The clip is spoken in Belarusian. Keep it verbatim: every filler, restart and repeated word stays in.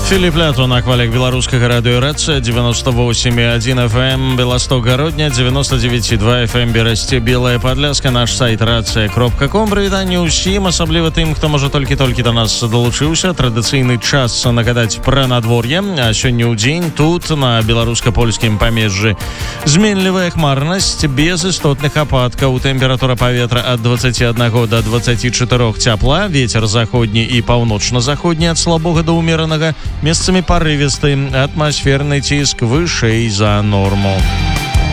Філіп Лятон, аквалік беларускага радыёрэцыя, девяносто восемь и один эф эм, Белосток Гародня, девяносто девять и два эф эм, Берасце, Белая Падляска, наш сайт рацыя кропка ком. Прывітанне ўсім, асабліва тым, хто можа толькі-толькі да нас далучыўся. Традыцыйны час нагадаць пра надвор'е. А сёння ў дзень тут, на беларуска-польскім памежжы, зменлівая хмарнасць, без істотных ападкаў. Тэмпература паветра ад двадцати одного до двадцати четырёх цяпла, вецер заходні і паўночна-заходні ад слабога да ўмеранага, месцамі парывісты, атмасферны ціск вышэй за норму.